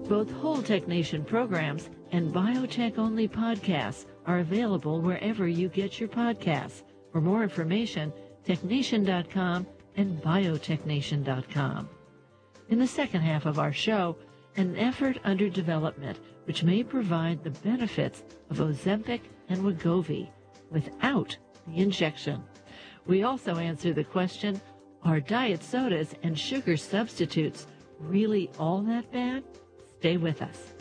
Both Whole Tech Nation programs and biotech-only podcasts are available wherever you get your podcasts. For more information, technation.com and biotechnation.com. In the second half of our show, an effort under development which may provide the benefits of Ozempic and Wegovy without the injection. We also answer the question, are diet sodas and sugar substitutes really all that bad? Stay with us.